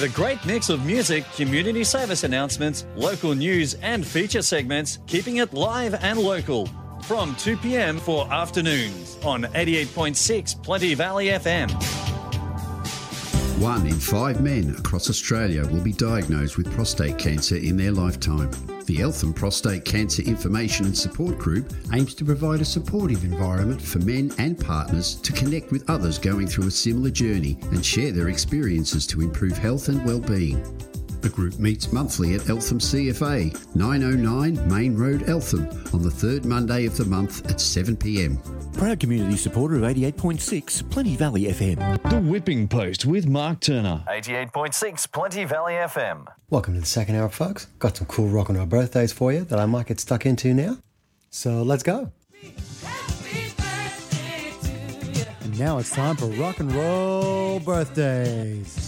With a great mix of music, community service announcements, local news and feature segments, keeping it live and local. From 2 p.m. for afternoons on 88.6 Plenty Valley FM. 1 in 5 men across Australia will be diagnosed with prostate cancer in their lifetime. The Eltham Prostate Cancer Information and Support Group aims to provide a supportive environment for men and partners to connect with others going through a similar journey and share their experiences to improve health and well-being. The group meets monthly at Eltham CFA, 909 Main Road, Eltham, on the third Monday of the month at 7 p.m. Proud community supporter of 88.6 Plenty Valley FM. The Whipping Post with Mark Turner. 88.6 Plenty Valley FM. Welcome to the second hour, folks. Got some cool rock and roll birthdays for you that I might get stuck into now. So let's go. And now it's time for rock and roll birthdays.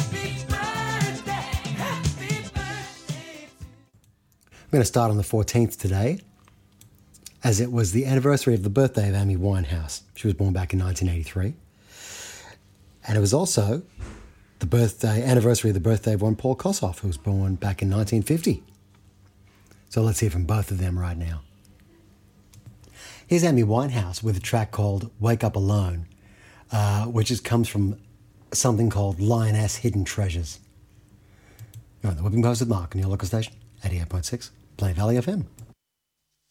I'm going to start on the 14th today, as it was the anniversary of the birthday of Amy Winehouse. She was born back in 1983. And it was also the anniversary of the birthday of one Paul Kossoff, who was born back in 1950. So let's hear from both of them right now. Here's Amy Winehouse with a track called Wake Up Alone, which comes from something called Lioness Hidden Treasures. You're on the Whipping Post with Mark on your local station, 88.6 Plenty Valley FM.